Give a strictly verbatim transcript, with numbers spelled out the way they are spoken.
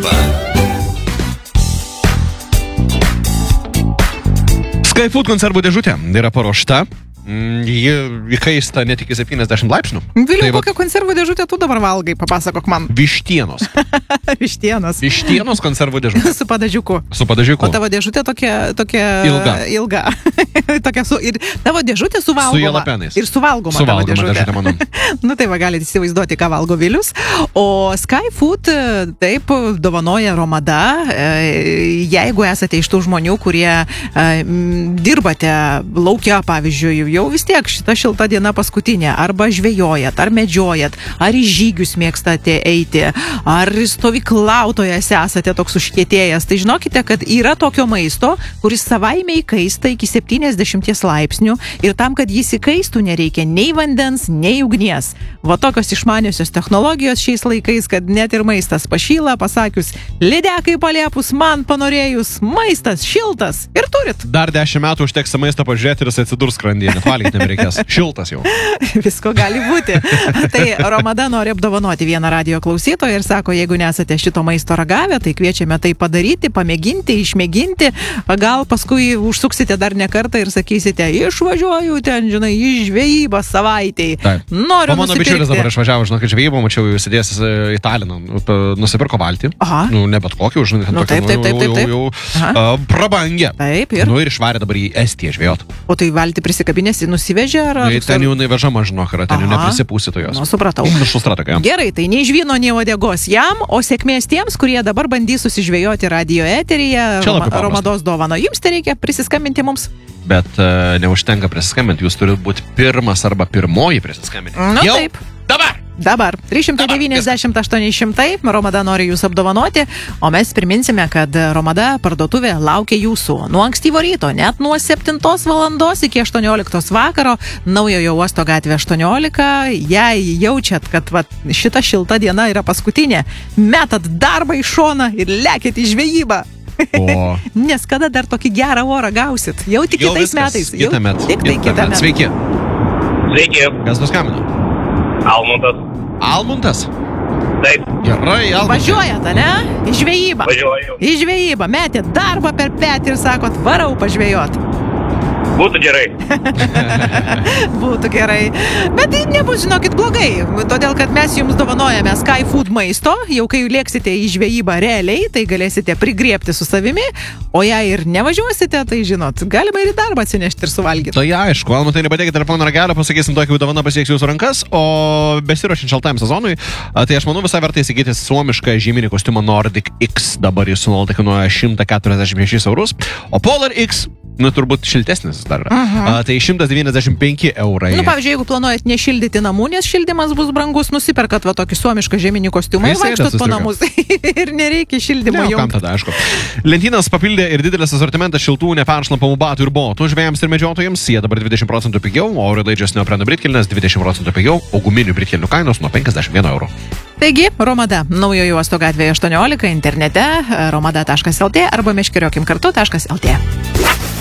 žvejyba. Skyfood konservų dėžutė yra paruošta. Ji įkaista net iki septyniasdešimt laipsnių. Viliau, tai kokią konservų dėžutę tu dabar valgai, papasakok man. Vištienos. Vištienos. Vištienos konservų dėžutė. Su padažiuku. Su padažiuku. O tavo dėžutė tokia, tokia ilga. ilga. tokia su, ir tavo dėžutė suvalgoma. Su jalapenais. Ir suvalgoma, suvalgoma tavo dėžutė. dėžutė, manau. Nu tai va, galite įsivaizduoti, ką valgo Vilius. O Skyfood, taip, dovanoja Romada. Jeigu esate iš tų žmonių, kurie dirbate laukia, pavyzdžiui, jau vis tiek šita šilta diena paskutinė, arba žvejojat, ar medžiojat, ar į žygius mėgstate eiti, ar stovyklautojas esate toks užkietėjęs, tai žinokite, kad yra tokio maisto, kuris savaime įkaista iki septyniasdešimt laipsnių ir tam, kad jis įkaistų, nereikia nei vandens, nei ugnies. Va tokios išmaniosios technologijos šiais laikais, kad net ir maistas pašyla, pasakius, lydekai paliepus, man panorėjus, maistas šiltas ir turit. Dar dešimt metų užteks maistą pažiūrėti ir jis atsidurs skrandyje. Valgyti nebereikės. Šiltas jau. Visko gali būti. Tai Romada nori apdovanoti vieną radijo klausytoją ir sako, jeigu nesate šito maisto ragavę, tai kviečiame tai padaryti, pamėginti, išmėginti. Gal paskui užsuksite dar ne kartą ir sakysite, išvažiuoju ten, žinai, į žvejybą savaitėj. Noriu o mano nusipirkti. Bičiulis dabar išvažiavo, žinau, kad žvejybą, mačiau, jūs sėdės į Taliną, nusipirko valtį. Aha. Nu, ne bet kokį, žinai, nu, taip, taip, taip, taip, taip. Jau, jau, jau uh, prabangė. Taip, ir. Nu, ir išvarė dabar į Estiją žvejot. O tai valtį prisikabinės, nusivežė ar... Na, ten jau nevežama, žinok, yra, ten jau neprisipūsito jos. Nu, supratau. Gerai, tai nei žvyno, nei uodegos jam, o sėkmės tiems, kurie dabar bandys susižvejoti radio eteryje, Roma, Romados dovano. Jums tai reikia prisiskambinti mums. Bet uh, neužtenka prisiskambinti, jūs turite būti pirmas arba pirmoji prisiskambinti. Nu, jau? taip. Dabar! Dabar. trys šimtai devyniasdešimt aštuoni šimtai. Romada nori jūs apdovanoti, o mes priminsime, kad Romada parduotuvė laukia jūsų nuo ankstyvo ryto, net nuo septintos valandos iki aštuonioliktos vakaro, Naujojo uosto gatvė aštuoniolika. Jei jaučiat, kad va, šita šilta diena yra paskutinė, metat darbą į šoną ir lekit į žvejybą. O. Nes kada dar tokį gerą orą gausit? Jau tik jau kitais viskas. metais. Jau Kitą metą. tik tai kitą metą. Sveiki. Sveiki. Kas nuskambino? Almuntas. Almuntas? Taip. Gerai, Almuntas. Važiuojat, ne? Į žvejybą. Važiuoju. Į žvejybą. Metėt darbą per petį ir sakot, varau pažvejot. Būtų gerai. Būtų gerai. Bet tai nebus, žinokit, blogai. Todėl, kad mes jums dovanojame Skyfood maisto. Jau kai lėksite į žvejybą realiai, tai galėsite prigriebti su savimi. O jei ir nevažiuosite, tai žinot, galima ir į darbą atsinešti ir suvalgyti. Tai aišku, Almantai, nepadėkite telefono ragelio, pasakysim tokį dovaną pasieks jūsų rankas, o besiruošiant šaltajam sezonui, tai aš manau visai vertai įsigyti suomišką žieminį kostiumą Nordic X. Dabar jis nuolat kainuoja šimtas keturiasdešimt šešis eurus, o Polar X, nu turbūt šiltesnis dar, uh-huh. tai šimtas devyniasdešimt penki eurai. Nu, pavyzdžiui, jeigu planuojat nešildyti namų, nes šildymas bus brangus, nusiperkat va tokį suomišką žieminį kostiumą ir vaikštot po namus. Ir nereikia šildymo jau. Kam tada, aišku. Lentynas papildė ir didelis asortimentas šiltų neperšlampamų batų ir botų žvejams ir medžiotojams. Jie dabar dvidešimt procentų pigiau, o orlaidžios neopreno britkelnės dvidešimt procentų pigiau, o guminių britkelnių kainos nuo penkiasdešimt vieno euro. Taigi, Romada, Naujojo uosto gatvėje aštuoniolika, internete romada taškas lt arba meškeriokim kartu taškas lt.